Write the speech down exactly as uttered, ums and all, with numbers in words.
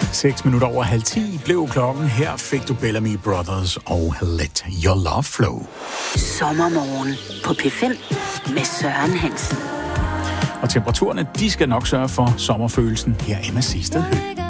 seks minutter over halv ti blev klokken. Her fik du Bellamy Brothers og Let Your Love Flow. Sommermorgen på P fem med Søren Hansen. Og temperaturerne, de skal nok sørge for sommerfølelsen. Her er Emma Sisted Høgh.